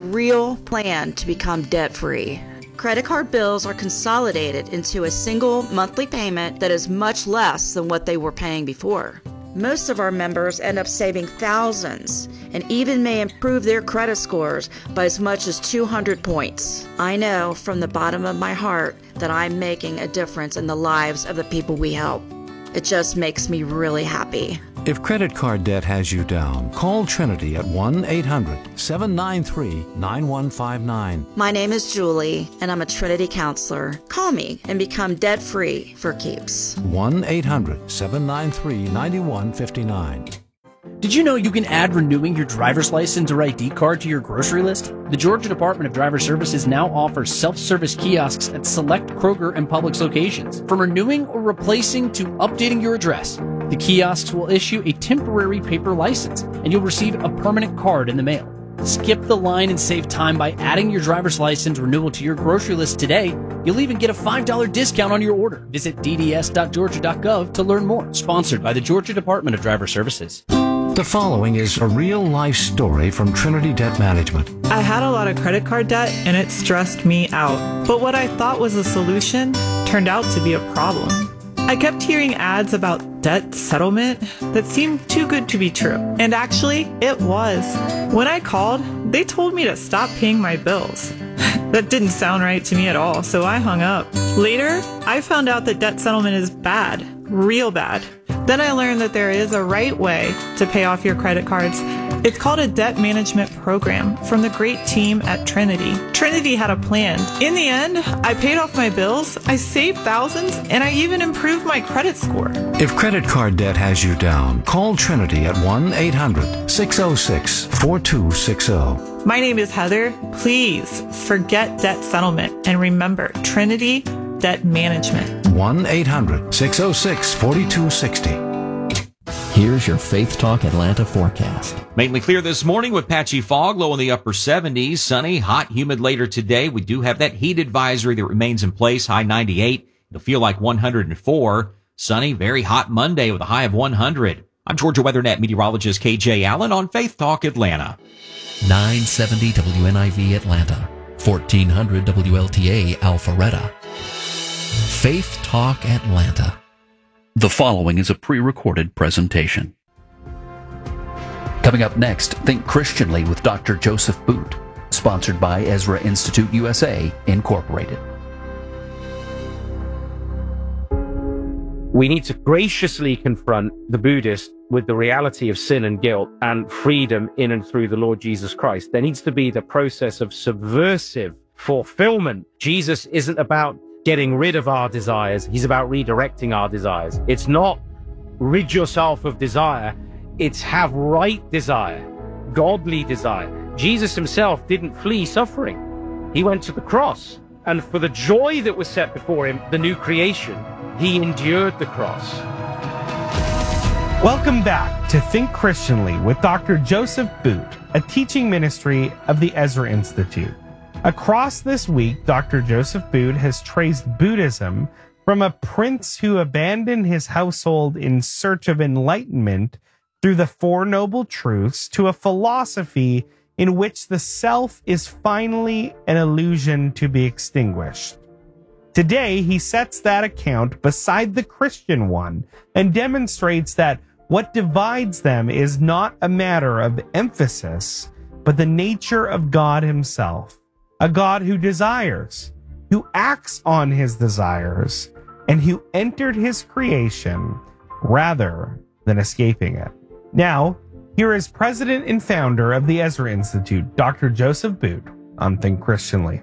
real plan to become debt-free. Credit card bills are consolidated into a single monthly payment that is much less than what they were paying before. Most of our members end up saving thousands and even may improve their credit scores by as much as 200 points. I know from the bottom of my heart that I'm making a difference in the lives of the people we help. It just makes me really happy. If credit card debt has you down, call Trinity at 1-800-793-9159. My name is Julie, and I'm a Trinity counselor. Call me and become debt-free for keeps. 1-800-793-9159. Did you know you can add renewing your driver's license or ID card to your grocery list? The Georgia Department of Driver Services now offers self-service kiosks at select Kroger and Publix locations. From renewing or replacing to updating your address, the kiosks will issue a temporary paper license, and you'll receive a permanent card in the mail. Skip the line and save time by adding your driver's license renewal to your grocery list today. You'll even get a $5 discount on your order. Visit dds.georgia.gov to learn more. Sponsored by the Georgia Department of Driver Services. The following is a real-life story from Trinity Debt Management. I had a lot of credit card debt and it stressed me out. But what I thought was a solution turned out to be a problem. I kept hearing ads about debt settlement that seemed too good to be true. And actually, it was. When I called, they told me to stop paying my bills. That didn't sound right to me at all, so I hung up. Later, I found out that debt settlement is bad, real bad. Then I learned that there is a right way to pay off your credit cards. It's called a debt management program from the great team at Trinity. Trinity had a plan. In the end, I paid off my bills, I saved thousands, and I even improved my credit score. If credit card debt has you down, call Trinity at 1-800-606-4260. My name is Heather. Please forget debt settlement and remember Trinity Debt Management. 1-800-606-4260. Here's your Faith Talk Atlanta forecast. Mainly clear this morning with patchy fog, low in the upper 70s. Sunny, hot, humid later today. We do have that heat advisory that remains in place, high 98. It'll feel like 104. Sunny, very hot Monday with a high of 100. I'm Georgia WeatherNet meteorologist KJ Allen on Faith Talk Atlanta. 970 WNIV Atlanta, 1400 WLTA Alpharetta. Faith Talk Atlanta. The following is a pre-recorded presentation. Coming up next, Think Christianly with Dr. Joseph Boot, sponsored by Ezra Institute USA, Incorporated. We need to graciously confront the Buddhist with the reality of sin and guilt and freedom in and through the Lord Jesus Christ. There needs to be the process of subversive fulfillment. Jesus isn't about getting rid of our desires. He's about redirecting our desires. It's not rid yourself of desire. It's have right desire, godly desire. Jesus himself didn't flee suffering. He went to the cross. And for the joy that was set before him, the new creation, he endured the cross. Welcome back to Think Christianly with Dr. Joseph Boot, a teaching ministry of the Ezra Institute. Across this week, Dr. Joseph Boot has traced Buddhism from a prince who abandoned his household in search of enlightenment through the Four Noble Truths to a philosophy in which the self is finally an illusion to be extinguished. Today, he sets that account beside the Christian one and demonstrates that what divides them is not a matter of emphasis, but the nature of God himself. A God who desires, who acts on his desires, and who entered his creation rather than escaping it. Now, here is president and founder of the Ezra Institute, Dr. Joseph Boot, on Think Christianly.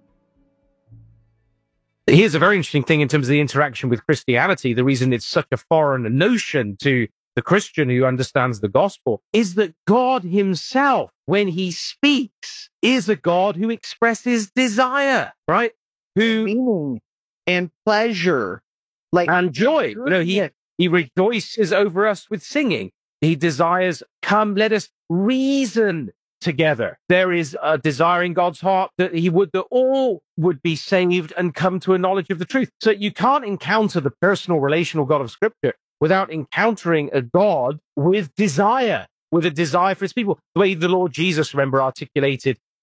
Here's a very interesting thing in terms of the interaction with Christianity. The reason it's such a foreign notion to the Christian who understands the gospel is that God himself, when he speaks, is a God who expresses desire, right? Who meaning and pleasure, and joy. You know, he rejoices over us with singing. He desires, come, let us reason together. There is a desire in God's heart that he would that all would be saved and come to a knowledge of the truth. So you can't encounter the personal, relational God of Scripture without encountering a God with desire, with a desire for his people. The way the Lord Jesus, remember, articulated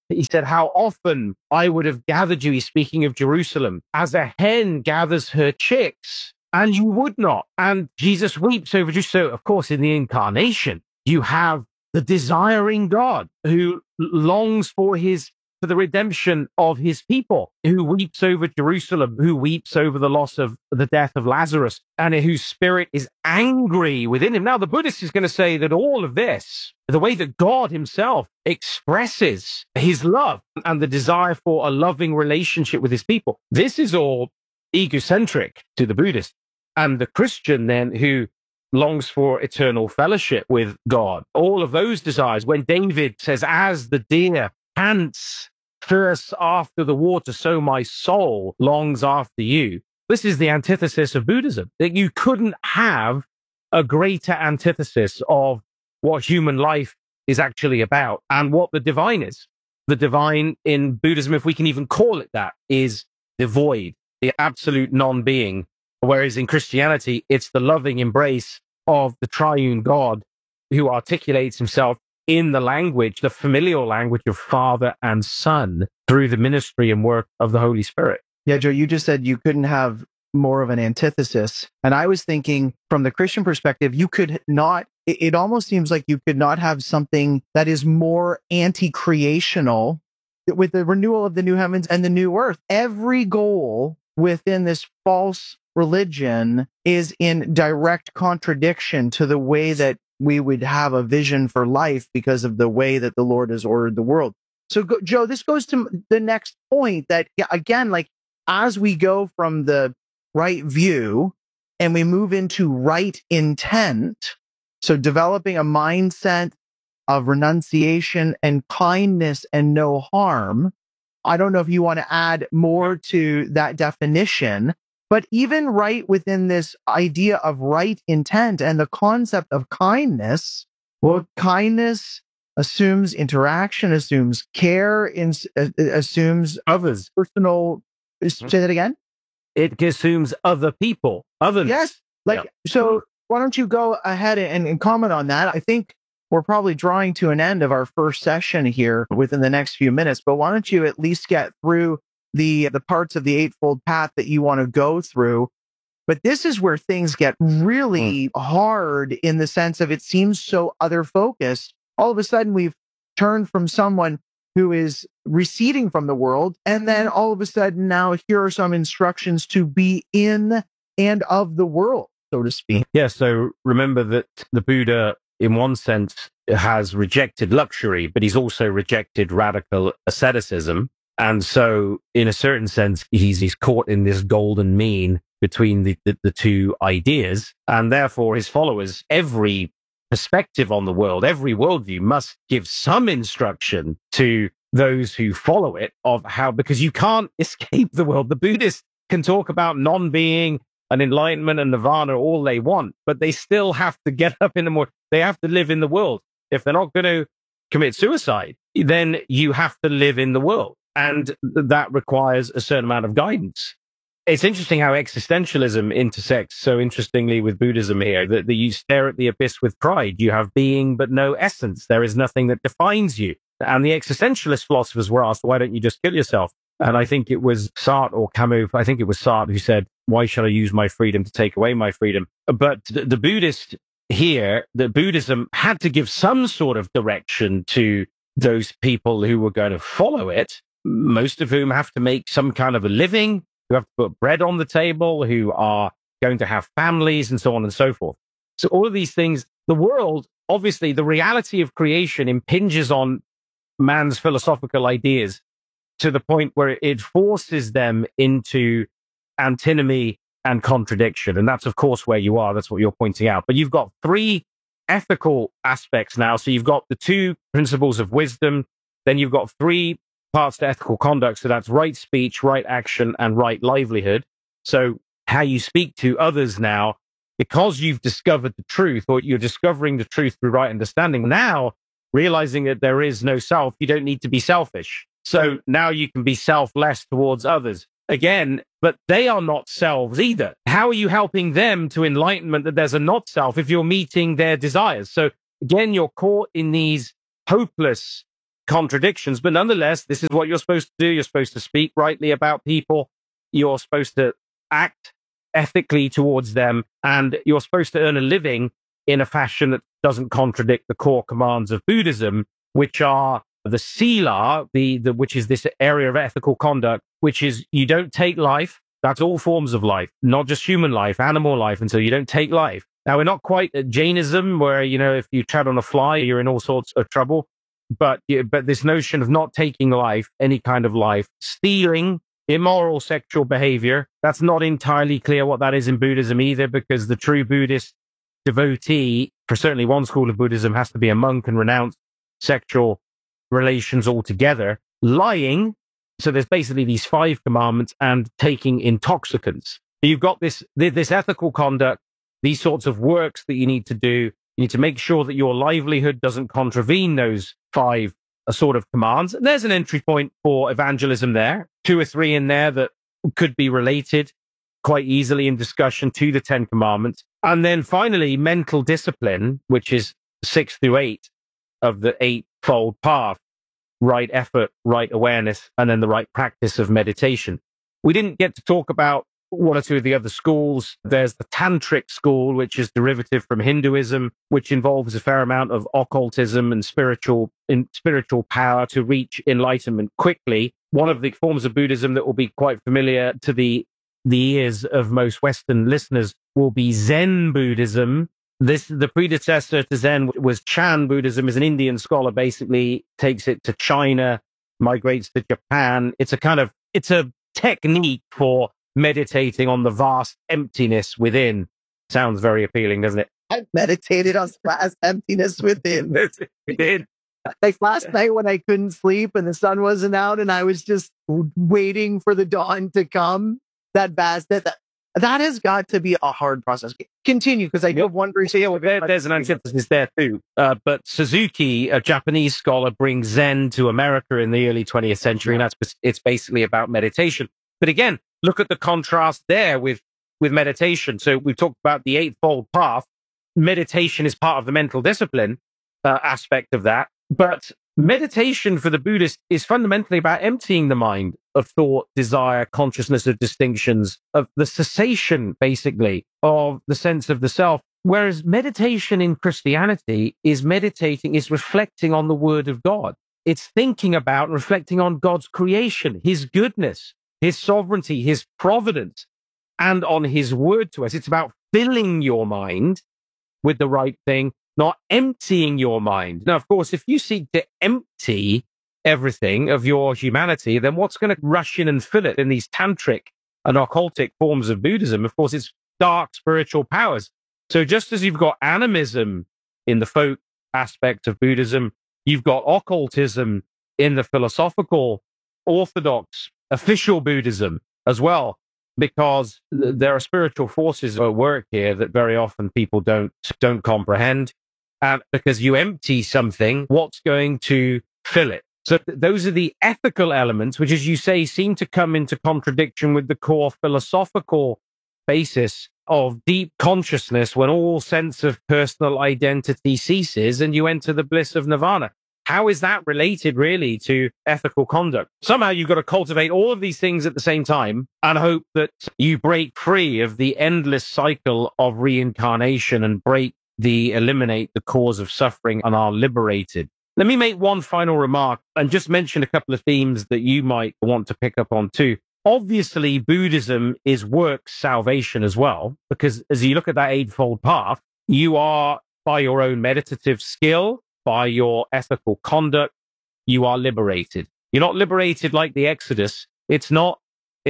He said, how often I would have gathered you, he's speaking of Jerusalem, as a hen gathers her chicks, and you would not. And Jesus weeps over you. So, of course, in the incarnation, you have the desiring God who longs for the redemption of his people, who weeps over Jerusalem, who weeps over the death of Lazarus, and whose spirit is angry within him. Now, the Buddhist is going to say that all of this, the way that God himself expresses his love and the desire for a loving relationship with his people, this is all egocentric to the Buddhist. And the Christian then, who longs for eternal fellowship with God, all of those desires, when David says, as the deer pants thirsts after the water, so my soul longs after you. This is the antithesis of Buddhism. That you couldn't have a greater antithesis of what human life is actually about and what the divine is. The divine in Buddhism, if we can even call it that, is the void, the absolute non-being. Whereas in Christianity, it's the loving embrace of the triune God who articulates himself in the language, the familial language of Father and Son through the ministry and work of the Holy Spirit. Yeah, Joe, you just said you couldn't have more of an antithesis. And I was thinking from the Christian perspective, you could not, it almost seems like you could not have something that is more anti-creational with the renewal of the new heavens and the new earth. Every goal within this false religion is in direct contradiction to the way that we would have a vision for life because of the way that the Lord has ordered the world. So, Joe, this goes to the next point that, again, like as we go from the right view and we move into right intent, so developing a mindset of renunciation and kindness and no harm. I don't know if you want to add more to that definition, but even right within this idea of right intent and the concept of kindness, well, kindness assumes interaction, assumes care, assumes others. Personal. Say that again? It assumes other people. Others. Yes. So why don't you go ahead and comment on that? I think we're probably drawing to an end of our first session here within the next few minutes, but why don't you at least get through the parts of the Eightfold Path that you want to go through. But this is where things get really hard in the sense of it seems so other focused. All of a sudden we've turned from someone who is receding from the world. And then all of a sudden now here are some instructions to be in and of the world, so to speak. Yeah. So remember that the Buddha, in one sense, has rejected luxury, but he's also rejected radical asceticism. And so, in a certain sense, he's caught in this golden mean between the two ideas. And therefore, his followers, every perspective on the world, every worldview must give some instruction to those who follow it of how, because you can't escape the world. The Buddhists can talk about non-being and enlightenment and nirvana all they want, but they still have to get up in the morning. They have to live in the world. If they're not going to commit suicide, then you have to live in the world. And that requires a certain amount of guidance. It's interesting how existentialism intersects so interestingly with Buddhism here, that you stare at the abyss with pride. You have being, but no essence. There is nothing that defines you. And the existentialist philosophers were asked, why don't you just kill yourself? And I think it was Sartre or Camus, I think it was Sartre who said, why shall I use my freedom to take away my freedom? But the Buddhist here, the Buddhism had to give some sort of direction to those people who were going to follow it, most of whom have to make some kind of a living, who have to put bread on the table, who are going to have families and so on and so forth. So all of these things, the world, obviously the reality of creation impinges on man's philosophical ideas to the point where it forces them into antinomy and contradiction. And that's, of course, where you are. That's what you're pointing out. But you've got three ethical aspects now. So you've got the two principles of wisdom. Then you've got three parts to ethical conduct. So that's right speech, right action, and right livelihood. So how you speak to others now, because you've discovered the truth, or you're discovering the truth through right understanding, now realizing that there is no self, you don't need to be selfish. So now you can be selfless towards others. Again, but they are not selves either. How are you helping them to enlightenment that there's a not self if you're meeting their desires? So again, you're caught in these hopeless contradictions, but nonetheless, this is what you're supposed to do. You're supposed to speak rightly about people. You're supposed to act ethically towards them, and you're supposed to earn a living in a fashion that doesn't contradict the core commands of Buddhism, which are the sila, which is this area of ethical conduct, which is you don't take life. That's all forms of life, not just human life, animal life, and so you don't take life. Now, we're not quite at Jainism, where, if you tread on a fly, you're in all sorts of trouble. But this notion of not taking life, any kind of life, stealing, immoral sexual behavior, that's not entirely clear what that is in Buddhism either, because the true Buddhist devotee, for certainly one school of Buddhism, has to be a monk and renounce sexual relations altogether. Lying, so there's basically these 5 commandments, and taking intoxicants. You've got this ethical conduct, these sorts of works that you need to do. You need to make sure that your livelihood doesn't contravene those 5 sort of commands. And there's an entry point for evangelism there, 2 or 3 in there that could be related quite easily in discussion to the 10 commandments. And then finally, mental discipline, which is 6 through 8 of the 8-fold path: right effort, right awareness, and then the right practice of meditation. We didn't get to talk about 1 or 2 of the other schools. There's the Tantric school, which is derivative from Hinduism, which involves a fair amount of occultism and spiritual power to reach enlightenment quickly. One of the forms of Buddhism that will be quite familiar to the ears of most Western listeners will be Zen Buddhism. The predecessor to Zen was Chan Buddhism. Is an Indian scholar, basically takes it to China, migrates to Japan. It's a technique for meditating on the vast emptiness within. Sounds very appealing, doesn't it? I meditated on vast emptiness within. You did. Like last night when I couldn't sleep and the sun wasn't out and I was just waiting for the dawn to come. That has got to be a hard process. Continue, because I do have one brief. So there's an antithesis there too. But Suzuki, a Japanese scholar, brings Zen to America in the early 20th century, and it's basically about meditation. But again, look at the contrast there with meditation. So we've talked about the 8-fold path. Meditation is part of the mental discipline aspect of that. But meditation for the Buddhist is fundamentally about emptying the mind of thought, desire, consciousness of distinctions, of the cessation, basically, of the sense of the self. Whereas meditation in Christianity is reflecting on the word of God. It's thinking about and reflecting on God's creation, his goodness, his sovereignty, his providence, and on his word to us. It's about filling your mind with the right thing, not emptying your mind. Now, of course, if you seek to empty everything of your humanity, then what's going to rush in and fill it in these tantric and occultic forms of Buddhism? Of course, it's dark spiritual powers. So just as you've got animism in the folk aspect of Buddhism, you've got occultism in the philosophical, orthodox, official Buddhism as well, because there are spiritual forces at work here that very often people don't comprehend. Because you empty something, what's going to fill it? So those are the ethical elements, which, as you say, seem to come into contradiction with the core philosophical basis of deep consciousness, when all sense of personal identity ceases and you enter the bliss of nirvana. How is that related really to ethical conduct? Somehow you've got to cultivate all of these things at the same time and hope that you break free of the endless cycle of reincarnation and eliminate the cause of suffering and are liberated. Let me make one final remark and just mention a couple of themes that you might want to pick up on too. Obviously, Buddhism is work salvation as well, because as you look at that 8-fold path, you are, by your own meditative skill, by your ethical conduct, you are liberated. You're not liberated like the Exodus. It's not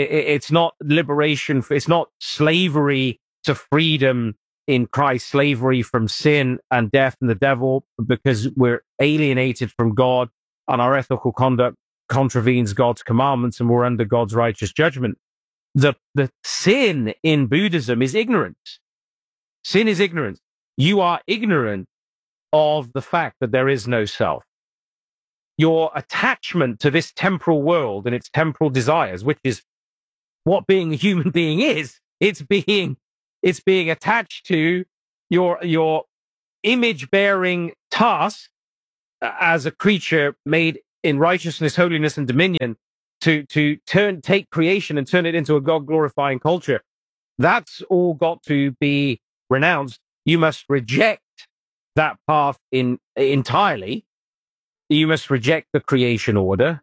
liberation. It's not slavery to freedom in Christ, slavery from sin and death and the devil, because we're alienated from God and our ethical conduct contravenes God's commandments and we're under God's righteous judgment. The sin in Buddhism is ignorance. Sin is ignorance. You are ignorant of the fact that there is no self. Your attachment to this temporal world and its temporal desires, which is what being a human being is, it's being attached to your image-bearing task as a creature made in righteousness, holiness, and dominion to take creation and turn it into a God glorifying culture. That's all got to be renounced. You must reject that path entirely. You must reject the creation order.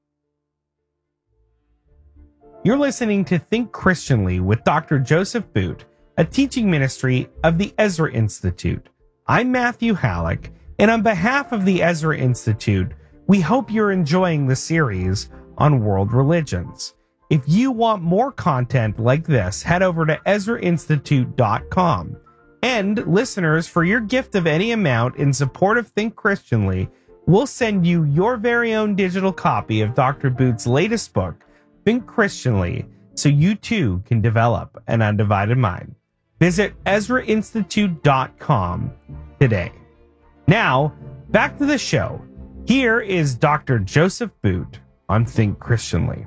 You're listening to Think Christianly with Dr. Joseph Boot, a teaching ministry of the Ezra Institute. I'm Matthew Halleck, and on behalf of the Ezra Institute, we hope you're enjoying the series on world religions. If you want more content like this, head over to EzraInstitute.com. And listeners, for your gift of any amount in support of Think Christianly, we'll send you your very own digital copy of Dr. Boot's latest book, Think Christianly, so you too can develop an undivided mind. Visit EzraInstitute.com today. Now, back to the show. Here is Dr. Joseph Boot on Think Christianly.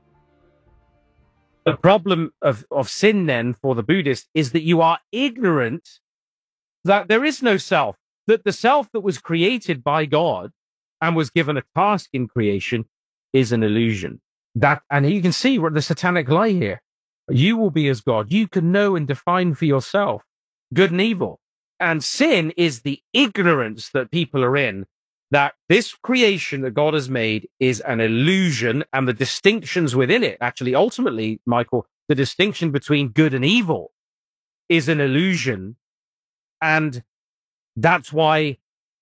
The problem of sin then for the Buddhist is that you are ignorant that there is no self, that the self that was created by God and was given a task in creation is an illusion. And you can see the satanic lie here. You will be as God. You can know and define for yourself good and evil. And sin is the ignorance that people are in, that this creation that God has made is an illusion, and the distinctions within it, actually, ultimately, Michael, the distinction between good and evil is an illusion. And that's why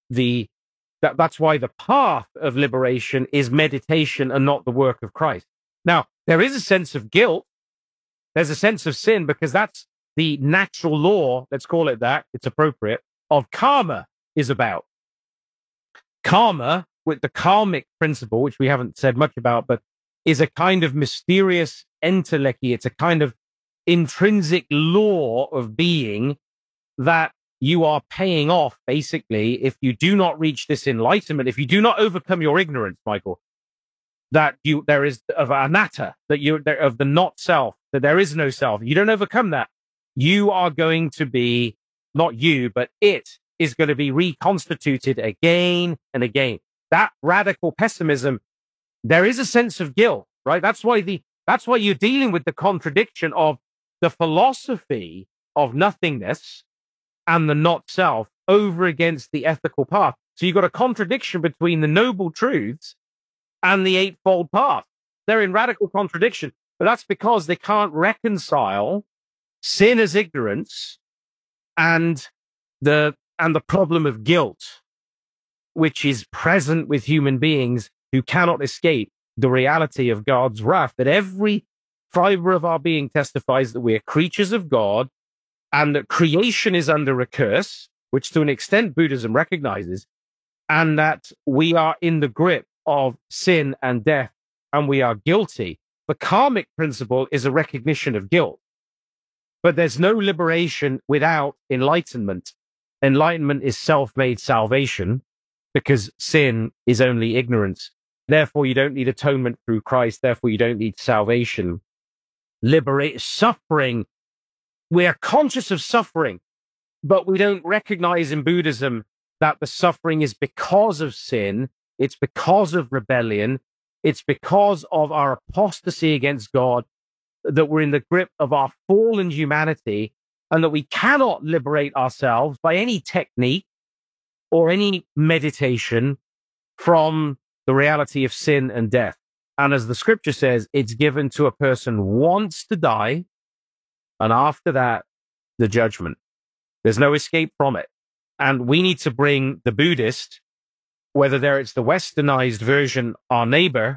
that's why the path of liberation is meditation and not the work of Christ. Now, there is a sense of guilt. There's a sense of sin, because that's the natural law, let's call it that, it's appropriate, of karma is about. Karma, with the karmic principle, which we haven't said much about, but is a kind of mysterious entelechy. It's a kind of intrinsic law of being that you are paying off, basically, if you do not reach this enlightenment, if you do not overcome your ignorance, Michael, that there is of anatta, of the not self, that there is no self. You don't overcome that. You are going to be, not you, but it is going to be reconstituted again and again. That radical pessimism, there is a sense of guilt, right? That's why you're dealing with the contradiction of the philosophy of nothingness and the not self over against the ethical path. So you've got a contradiction between the noble truths and the eightfold path. They're in radical contradiction, but that's because they can't reconcile sin as ignorance and the problem of guilt, which is present with human beings who cannot escape the reality of God's wrath, that every fiber of our being testifies that we are creatures of God and that creation is under a curse, which to an extent Buddhism recognizes, and that we are in the grip of sin and death and we are guilty. The karmic principle is a recognition of guilt, but there's no liberation without enlightenment. Enlightenment is self-made salvation, because sin is only ignorance. Therefore, you don't need atonement through Christ. Therefore, you don't need salvation. Liberate suffering. We are conscious of suffering, but we don't recognize in Buddhism that the suffering is because of sin. It's because of rebellion. It's because of our apostasy against God, that we're in the grip of our fallen humanity, and that we cannot liberate ourselves by any technique or any meditation from the reality of sin and death. And as the scripture says, it's given to a person once to die, and after that, the judgment. There's no escape from it. And we need to bring the Buddhist, whether it's the westernized version, our neighbor,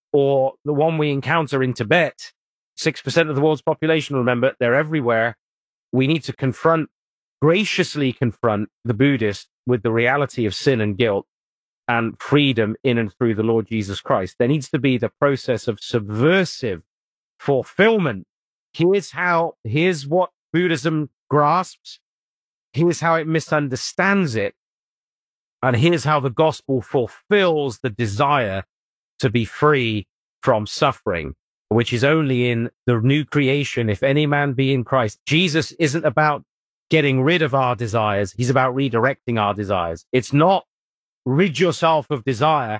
or the one we encounter in Tibet, 6% of the world's population, remember, they're everywhere. We need to graciously confront the Buddhist with the reality of sin and guilt and freedom in and through the Lord Jesus Christ. There needs to be the process of subversive fulfillment. Here's what Buddhism grasps. Here's how it misunderstands it. And here's how the gospel fulfills the desire to be free from suffering, which is only in the new creation. If any man be in Christ, Jesus isn't about getting rid of our desires. He's about redirecting our desires. It's not rid yourself of desire.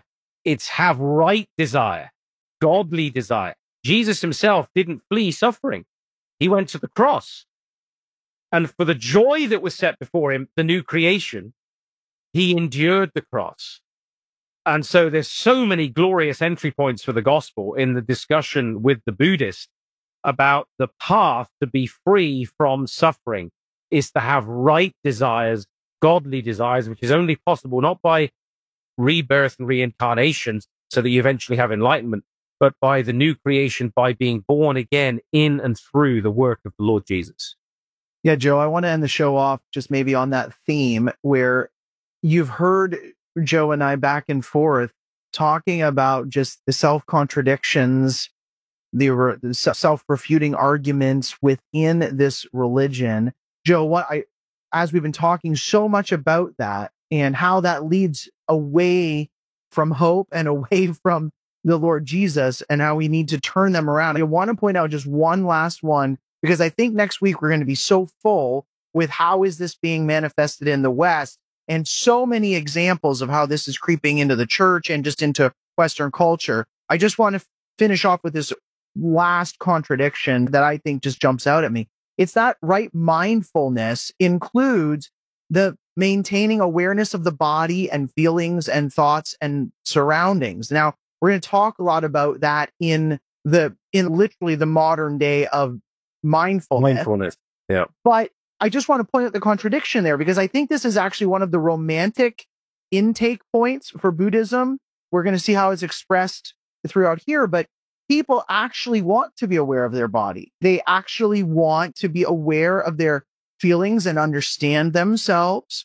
It's have right desire, godly desire. Jesus himself didn't flee suffering. He went to the cross. And for the joy that was set before him, the new creation, he endured the cross. And so there's so many glorious entry points for the gospel in the discussion with the Buddhist about the path to be free from suffering is to have right desires, godly desires, which is only possible not by rebirth and reincarnation so that you eventually have enlightenment, but by the new creation, by being born again in and through the work of the Lord Jesus. Yeah, Joe, I want to end the show off just maybe on that theme where you've heard Joe and I back and forth talking about just the self-contradictions, the self-refuting arguments within this religion. Joe, as we've been talking so much about that and how that leads away from hope and away from the Lord Jesus and how we need to turn them around. I want to point out just one last one, because I think next week we're going to be so full with how is this being manifested in the West and so many examples of how this is creeping into the church and just into Western culture. I just want to finish off with this last contradiction that I think just jumps out at me. It's that right mindfulness includes the maintaining awareness of the body and feelings and thoughts and surroundings. Now, we're going to talk a lot about that in literally the modern day of mindfulness. Yeah. But I just want to point out the contradiction there, because I think this is actually one of the romantic intake points for Buddhism. We're going to see how it's expressed throughout here, but people actually want to be aware of their body. They actually want to be aware of their feelings and understand themselves.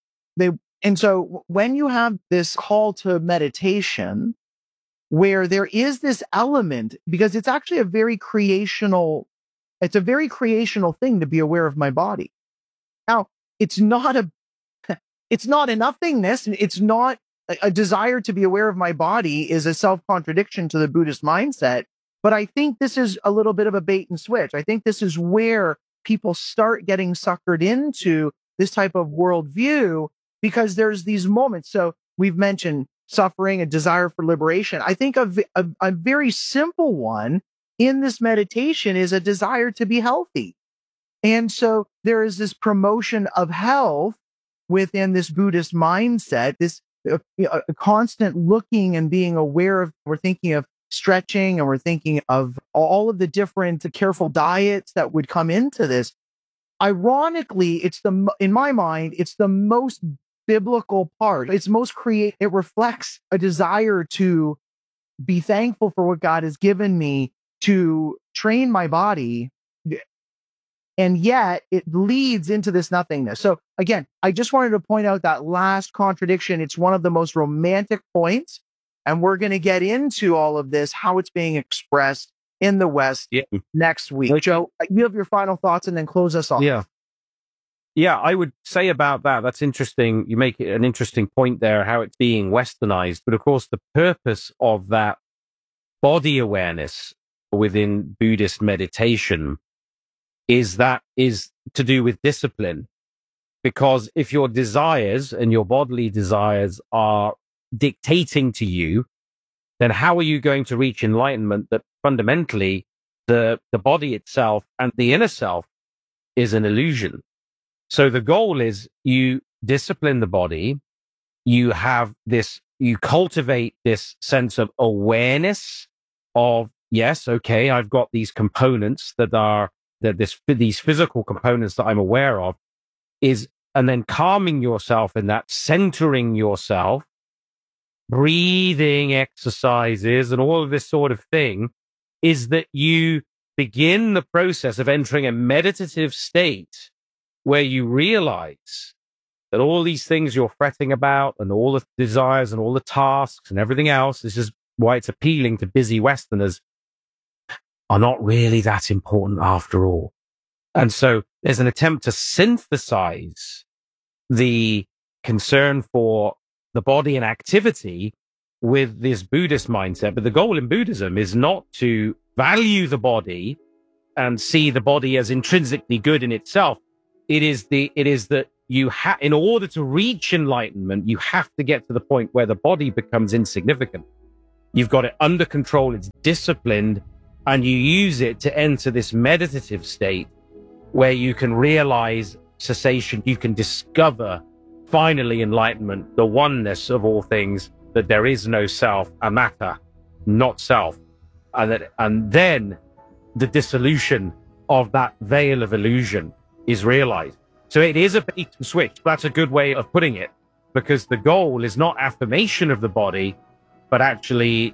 And so when you have this call to meditation, where there is this element, because it's actually a very creational thing to be aware of my body. Now, it's not a nothingness. It's not a desire to be aware of my body is a self-contradiction to the Buddhist mindset. But I think this is a little bit of a bait and switch. I think this is where people start getting suckered into this type of worldview, because there's these moments. So we've mentioned suffering, a desire for liberation. I think a very simple one in this meditation is a desire to be healthy. And so there is this promotion of health within this Buddhist mindset, this constant looking and being aware of, we're thinking of stretching and we're thinking of all of the different careful diets that would come into this. Ironically, in my mind, it's the most biblical part. It's most it reflects a desire to be thankful for what God has given me, to train my body, and yet it leads into this nothingness. So again, I just wanted to point out that last contradiction. It's one of the most romantic points, and we're going to get into all of this, how it's being expressed in the West next week. Joe, you have your final thoughts and then close us off. Yeah, I would say about that, that's interesting. You make an interesting point there, how it's being westernized. But of course, the purpose of that body awareness within Buddhist meditation is to do with discipline. Because if your desires and your bodily desires are dictating to you, then how are you going to reach enlightenment that fundamentally the body itself and the inner self is an illusion? So the goal is you discipline the body, you cultivate this sense of awareness of, yes, okay, I've got these components these physical components that I'm aware of, and then calming yourself in that, centering yourself, breathing exercises and all of this sort of thing, is that you begin the process of entering a meditative state where you realize that all these things you're fretting about and all the desires and all the tasks and everything else, this is why it's appealing to busy Westerners, are not really that important after all. And so there's an attempt to synthesize the concern for the body and activity with this Buddhist mindset. But the goal in Buddhism is not to value the body and see the body as intrinsically good in itself. It is that in order to reach enlightenment, you have to get to the point where the body becomes insignificant. You've got it under control, it's disciplined, and you use it to enter this meditative state where you can realize cessation, you can discover finally enlightenment, the oneness of all things, that there is no self, anatta, not self, and then the dissolution of that veil of illusion is realized. So it is a bait and switch. That's a good way of putting it, because the goal is not affirmation of the body, but actually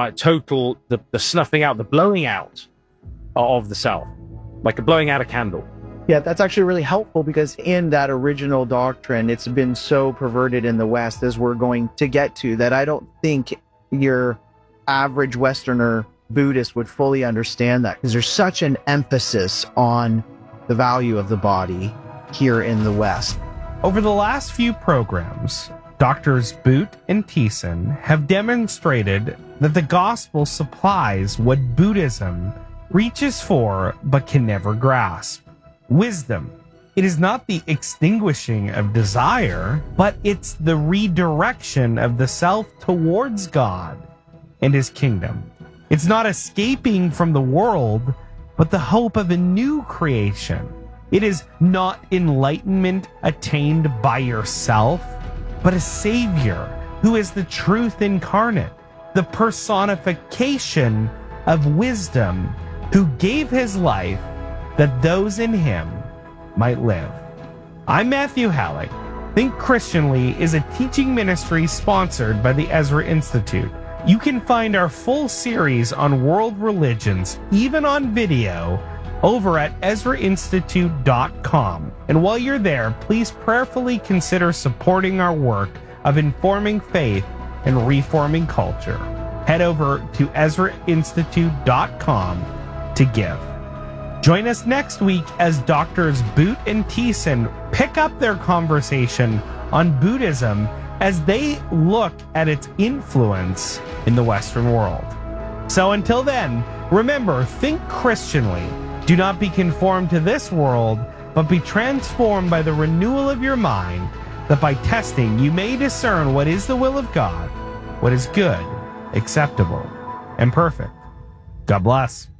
the snuffing out, the blowing out of the self, like blowing out a candle. Yeah, that's actually really helpful, because in that original doctrine, it's been so perverted in the West, as we're going to get to, that I don't think your average Westerner Buddhist would fully understand that, because there's such an emphasis on the value of the body here in the West. Over the last few programs, Doctors Boot and Thiessen have demonstrated that the gospel supplies what Buddhism reaches for but can never grasp: wisdom. It is not the extinguishing of desire, but it's the redirection of the self towards God and his kingdom. It's not escaping from the world, but the hope of a new creation. It is not enlightenment attained by yourself, but a Savior who is the truth incarnate, the personification of wisdom, who gave his life that those in him might live. I'm Matthew Halleck. Think Christianly is a teaching ministry sponsored by the Ezra Institute. You can find our full series on world religions, even on video, over at EzraInstitute.com. And while you're there, please prayerfully consider supporting our work of informing faith and reforming culture. Head over to EzraInstitute.com to give. Join us next week as Doctors Boot and Thiessen pick up their conversation on Buddhism as they look at its influence in the Western world. So until then, remember, think Christianly. Do not be conformed to this world, but be transformed by the renewal of your mind, that by testing you may discern what is the will of God, what is good, acceptable, and perfect. God bless.